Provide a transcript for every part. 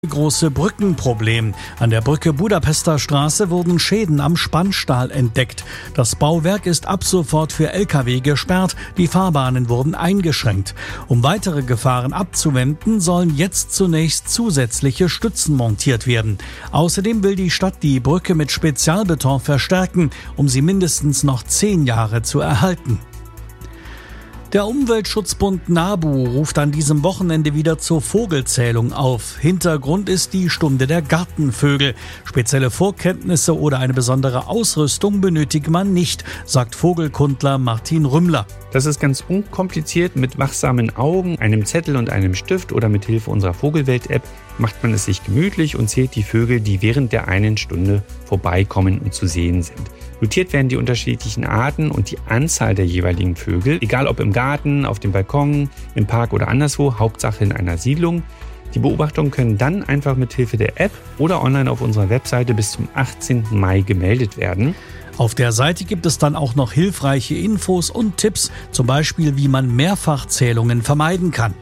Große Brückenproblem. An der Brücke Budapester Straße wurden Schäden am Spannstahl entdeckt. Das Bauwerk ist ab sofort für Lkw gesperrt. Die Fahrbahnen wurden eingeschränkt. Um weitere Gefahren abzuwenden, sollen jetzt zunächst zusätzliche Stützen montiert werden. Außerdem will die Stadt die Brücke mit Spezialbeton verstärken, um sie mindestens noch 10 Jahre zu erhalten. Der Umweltschutzbund NABU ruft an diesem Wochenende wieder zur Vogelzählung auf. Hintergrund ist die Stunde der Gartenvögel. Spezielle Vorkenntnisse oder eine besondere Ausrüstung benötigt man nicht, sagt Vogelkundler Martin Rümmler. Das ist ganz unkompliziert. Mit wachsamen Augen, einem Zettel und einem Stift oder mit Hilfe unserer Vogelwelt-App macht man es sich gemütlich und zählt die Vögel, die während der einen Stunde vorbeikommen und zu sehen sind. Notiert werden die unterschiedlichen Arten und die Anzahl der jeweiligen Vögel, egal ob im Garten, auf dem Balkon, im Park oder anderswo, Hauptsache in einer Siedlung. Die Beobachtungen können dann einfach mit Hilfe der App oder online auf unserer Webseite bis zum 18. Mai gemeldet werden. Auf der Seite gibt es dann auch noch hilfreiche Infos und Tipps, zum Beispiel wie man Mehrfachzählungen vermeiden kann.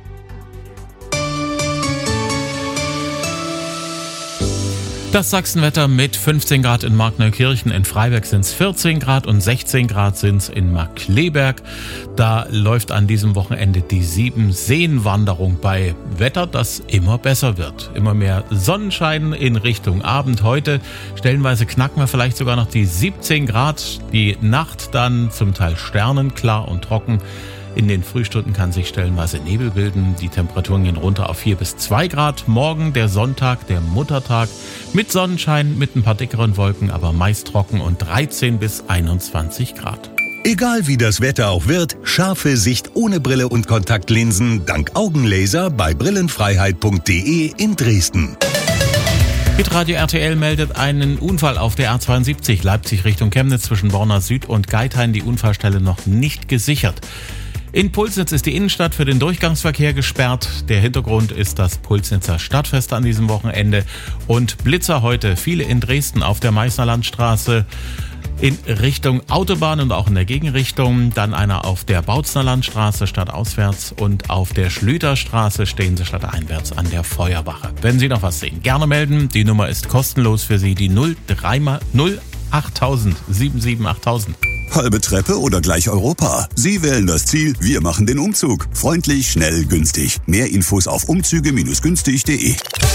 Das Sachsenwetter mit 15 Grad in Markneukirchen, in Freiberg sind es 14 Grad und 16 Grad sind es in Markkleeberg. Da läuft an diesem Wochenende die 7-Seen-Wanderung bei Wetter, das immer besser wird. Immer mehr Sonnenschein in Richtung Abend. Heute stellenweise knacken wir vielleicht sogar noch die 17 Grad. Die Nacht dann zum Teil sternenklar und trocken. In den Frühstunden kann sich stellenweise Nebel bilden. Die Temperaturen gehen runter auf 4 bis 2 Grad. Morgen der Sonntag, der Muttertag, mit Sonnenschein, mit ein paar dickeren Wolken, aber meist trocken und 13 bis 21 Grad. Egal wie das Wetter auch wird, scharfe Sicht ohne Brille und Kontaktlinsen dank Augenlaser bei brillenfreiheit.de in Dresden. Hitradio RTL meldet einen Unfall auf der A72 Leipzig Richtung Chemnitz zwischen Borna Süd und Geithain. Die Unfallstelle noch nicht gesichert. In Pulsnitz ist die Innenstadt für den Durchgangsverkehr gesperrt. Der Hintergrund ist das Pulsnitzer Stadtfest an diesem Wochenende. Und Blitzer heute, viele in Dresden auf der Meißner Landstraße in Richtung Autobahn und auch in der Gegenrichtung. Dann einer auf der Bautzner Landstraße stadtauswärts und auf der Schlüterstraße stehen sie stadteinwärts an der Feuerwache. Wenn Sie noch was sehen, gerne melden. Die Nummer ist kostenlos für Sie, die 08000 77 8000. Halbe Treppe oder gleich Europa? Sie wählen das Ziel, wir machen den Umzug. Freundlich, schnell, günstig. Mehr Infos auf umzüge-günstig.de.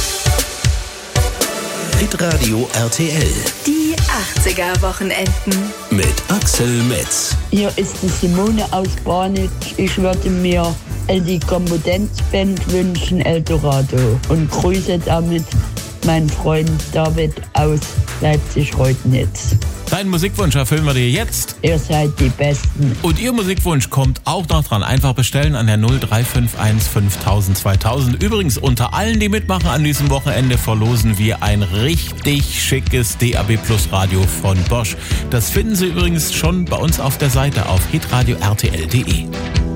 Hitradio RTL. Die 80er-Wochenenden. Mit Axel Metz. Hier ist die Simone aus Barnitz. Ich würde mir die Kompetenzband wünschen, Eldorado. Und grüße damit meinen Freund David aus Leipzig-Reutnitz. Deinen Musikwunsch erfüllen wir dir jetzt. Ihr seid die Besten. Und Ihr Musikwunsch kommt auch noch dran. Einfach bestellen an der 0351 5000 2000. Übrigens, unter allen, die mitmachen an diesem Wochenende, verlosen wir ein richtig schickes DAB Plus Radio von Bosch. Das finden Sie übrigens schon bei uns auf der Seite auf hitradio rtl.de.